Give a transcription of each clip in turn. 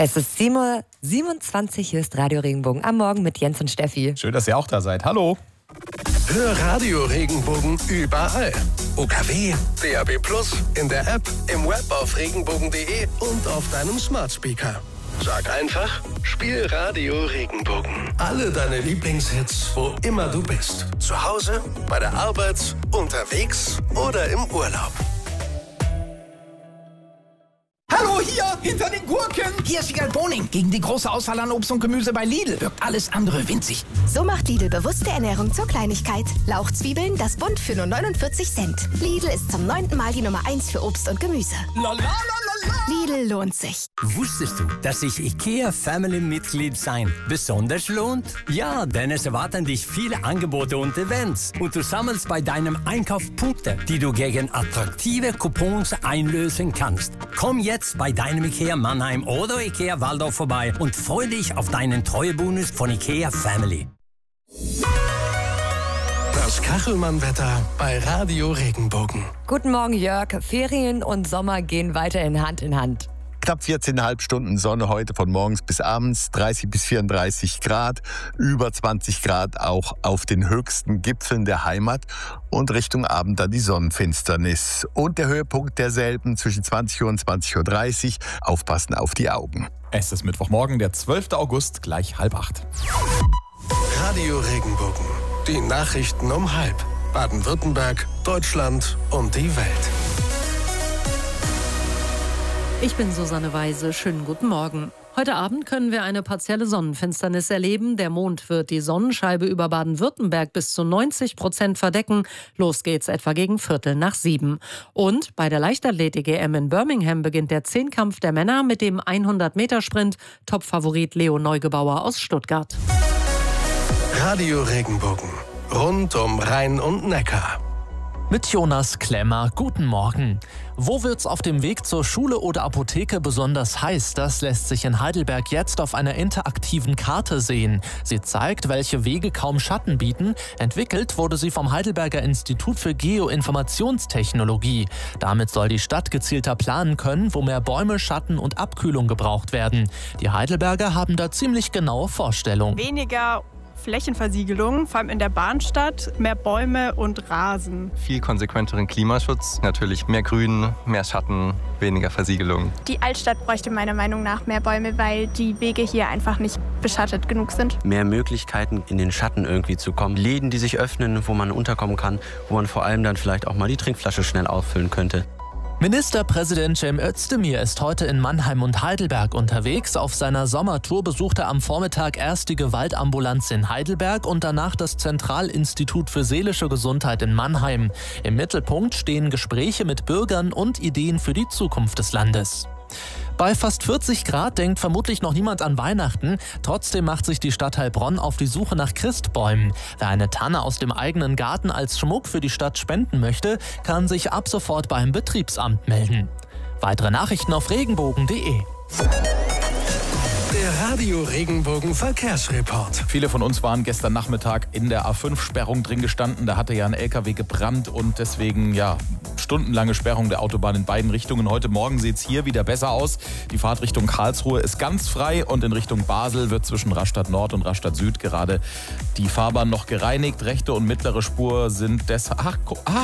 Es ist 7:27 Uhr, hier ist Radio Regenbogen am Morgen mit Jens und Steffi. Schön, dass ihr auch da seid. Hallo. Hör Radio Regenbogen überall. UKW, DAB+, in der App, im Web auf regenbogen.de und auf deinem Smart Speaker. Sag einfach, spiel Radio Regenbogen. Alle deine Lieblingshits, wo immer du bist. Zu Hause, bei der Arbeit, unterwegs oder im Urlaub. Hallo, hier, hinter den Gurken. Hier ist Wiegald Boning. Gegen die große Auswahl an Obst und Gemüse bei Lidl wirkt alles andere winzig. So macht Lidl bewusste Ernährung zur Kleinigkeit. Lauchzwiebeln, das Bund für nur 49 Cent. Lidl ist zum 9. Mal die Nummer 1 für Obst und Gemüse. Lidl lohnt sich. Wusstest du, dass sich IKEA Family Mitglied sein besonders lohnt? Ja, denn es erwarten dich viele Angebote und Events. Und du sammelst bei deinem Einkauf Punkte, die du gegen attraktive Coupons einlösen kannst. Komm jetzt bei deinem IKEA Mannheim oder IKEA Waldorf vorbei und freu dich auf deinen Treuebonus von IKEA Family. Das Kachelmann-Wetter bei Radio Regenbogen. Guten Morgen, Jörg. Ferien und Sommer gehen weiterhin Hand in Hand. Knapp 14,5 Stunden Sonne heute von morgens bis abends, 30 bis 34 Grad, über 20 Grad auch auf den höchsten Gipfeln der Heimat und Richtung Abend dann die Sonnenfinsternis. Und der Höhepunkt derselben zwischen 20 Uhr und 20.30 Uhr, aufpassen auf die Augen. Es ist Mittwochmorgen, der 12. August, gleich 7:30. Radio Regenbogen. Die Nachrichten um 7:30. Baden-Württemberg, Deutschland und die Welt. Ich bin Susanne Weise. Schönen guten Morgen. Heute Abend können wir eine partielle Sonnenfinsternis erleben. Der Mond wird die Sonnenscheibe über Baden-Württemberg bis zu 90% verdecken. Los geht's etwa gegen 6:45. Und bei der Leichtathletik-EM in Birmingham beginnt der Zehnkampf der Männer mit dem 100-Meter-Sprint. Topfavorit Leo Neugebauer aus Stuttgart. Radio Regenbogen. Rund um Rhein und Neckar. Mit Jonas Klemmer, guten Morgen. Wo wird's auf dem Weg zur Schule oder Apotheke besonders heiß? Das lässt sich in Heidelberg jetzt auf einer interaktiven Karte sehen. Sie zeigt, welche Wege kaum Schatten bieten. Entwickelt wurde sie vom Heidelberger Institut für Geoinformationstechnologie. Damit soll die Stadt gezielter planen können, wo mehr Bäume, Schatten und Abkühlung gebraucht werden. Die Heidelberger haben da ziemlich genaue Vorstellungen. Weniger Flächenversiegelung, vor allem in der Bahnstadt, mehr Bäume und Rasen. Viel konsequenteren Klimaschutz, natürlich mehr Grün, mehr Schatten, weniger Versiegelung. Die Altstadt bräuchte meiner Meinung nach mehr Bäume, weil die Wege hier einfach nicht beschattet genug sind. Mehr Möglichkeiten, in den Schatten irgendwie zu kommen. Läden, die sich öffnen, wo man unterkommen kann, wo man vor allem dann vielleicht auch mal die Trinkflasche schnell auffüllen könnte. Ministerpräsident Cem Özdemir ist heute in Mannheim und Heidelberg unterwegs. Auf seiner Sommertour besucht er am Vormittag erst die Gewaltambulanz in Heidelberg und danach das Zentralinstitut für seelische Gesundheit in Mannheim. Im Mittelpunkt stehen Gespräche mit Bürgern und Ideen für die Zukunft des Landes. Bei fast 40 Grad denkt vermutlich noch niemand an Weihnachten. Trotzdem macht sich die Stadt Heilbronn auf die Suche nach Christbäumen. Wer eine Tanne aus dem eigenen Garten als Schmuck für die Stadt spenden möchte, kann sich ab sofort beim Betriebsamt melden. Weitere Nachrichten auf regenbogen.de. Der Radio Regenbogen Verkehrsreport. Viele von uns waren gestern Nachmittag in der A5-Sperrung drin gestanden. Da hatte ja ein LKW gebrannt und deswegen stundenlange Sperrung der Autobahn in beiden Richtungen. Heute Morgen sieht es hier wieder besser aus. Die Fahrt Richtung Karlsruhe ist ganz frei und in Richtung Basel wird zwischen Rastatt Nord und Rastatt Süd gerade die Fahrbahn noch gereinigt. Rechte und mittlere Spur sind deshalb...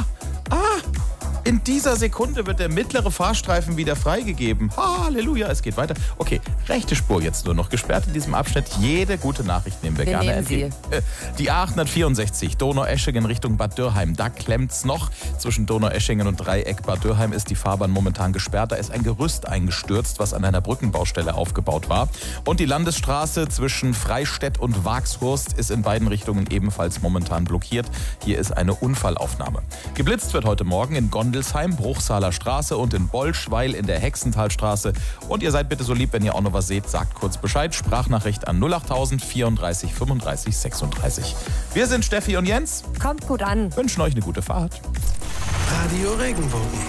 In dieser Sekunde wird der mittlere Fahrstreifen wieder freigegeben. Halleluja, es geht weiter. Okay, rechte Spur jetzt nur noch gesperrt in diesem Abschnitt. Jede gute Nachricht nehmen wir gerne entgegen. Die A864 Donaueschingen Richtung Bad Dürrheim. Da klemmt's noch. Zwischen Donaueschingen und Dreieck Bad Dürrheim ist die Fahrbahn momentan gesperrt. Da ist ein Gerüst eingestürzt, was an einer Brückenbaustelle aufgebaut war. Und die Landesstraße zwischen Freistädt und Wagshurst ist in beiden Richtungen ebenfalls momentan blockiert. Hier ist eine Unfallaufnahme. Geblitzt wird heute Morgen in Gondelsheim, Bruchsaler Straße und in Bolschweil in der Hexenthalstraße. Und ihr seid bitte so lieb, wenn ihr auch noch was seht, sagt kurz Bescheid. Sprachnachricht an 08000 34 35 36. Wir sind Steffi und Jens. Kommt gut an. Wünschen euch eine gute Fahrt. Radio Regenbogen.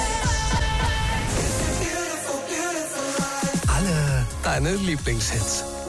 Alle deine Lieblingshits.